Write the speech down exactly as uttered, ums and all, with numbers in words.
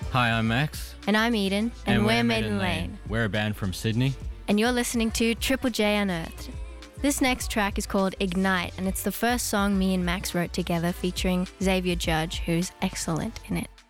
Hi, I'm Max. And I'm Eden, and, And we're, we're Maiden Maiden Lane. Lane. We're a band from Sydney. And you're listening to Triple J Unearthed. This next track is called Ignite, and it's the first song me and Max wrote together featuring Xavier Judge, who's excellent in it.